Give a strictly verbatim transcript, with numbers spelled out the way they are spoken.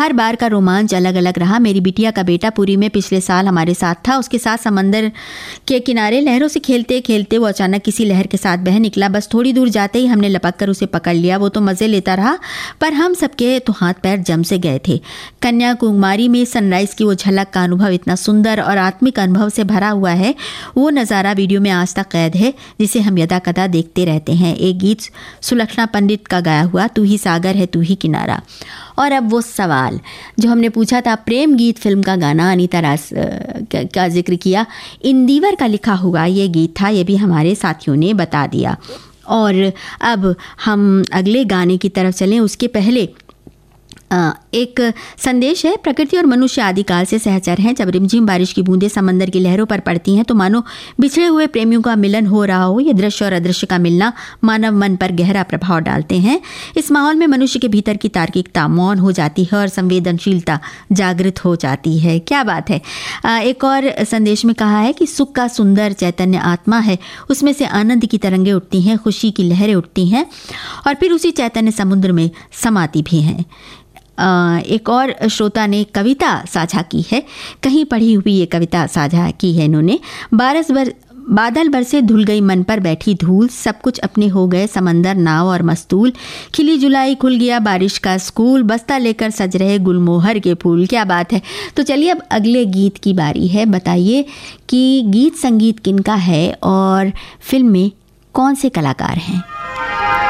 हर बार का रोमांच अलग अलग रहा। मेरी बिटिया का बेटा पुरी में पिछले साल हमारे साथ था। उसके साथ समंदर के किनारे लहरों से खेलते खेलते वो अचानक किसी लहर के साथ बह निकला। बस थोड़ी दूर जाते ही हमने लपक कर उसे पकड़ लिया। वो तो मज़े लेता रहा, पर हम सबके तो हाथ पैर जम से गए थे। कन्याकुमारी में सनराइज़ की वो झलक का अनुभव इतना सुंदर और आत्मिक अनुभव से भरा हुआ है। वो नज़ारा वीडियो में आज तक कैद है, जिसे हम यदा कदा देखते रहते हैं। एक गीत सुलक्षणा पंडित का गाया हुआ, तू ही सागर है तू ही किनारा। और अब वो सवाल जो हमने पूछा था, प्रेम गीत फिल्म का गाना अनीता रास का जिक्र किया, इंदिवर का लिखा हुआ ये गीत था। ये भी हमारे साथियों ने बता दिया। और अब हम अगले गाने की तरफ चलें, उसके पहले एक संदेश है। प्रकृति और मनुष्य आदिकाल से सहचर हैं। जब रिमझिम बारिश की बूंदें समंदर की लहरों पर पड़ती हैं तो मानो बिछड़े हुए प्रेमियों का मिलन हो रहा हो। ये दृश्य और अदृश्य का मिलना मानव मन पर गहरा प्रभाव डालते हैं। इस माहौल में मनुष्य के भीतर की तार्किकता मौन हो जाती है और संवेदनशीलता जागृत हो जाती है। क्या बात है। एक और संदेश में कहा है कि सुख का सुंदर चैतन्य आत्मा है, उसमें से आनंद की तरंगें उठती हैं, खुशी की लहरें उठती हैं और फिर उसी चैतन्य समुद्र में समाती भी हैं। एक और श्रोता ने कविता साझा की है, कहीं पढ़ी हुई ये कविता साझा की है इन्होंने। बारस बर बादल बरसे धुल गई मन पर बैठी धूल, सब कुछ अपने हो गए समंदर नाव और मस्तूल, खिली जुलाई खुल गया बारिश का स्कूल, बस्ता लेकर सज रहे गुलमोहर के फूल। क्या बात है। तो चलिए अब अगले गीत की बारी है। बताइए कि गीत संगीत किनका है और फिल्म में कौन से कलाकार हैं।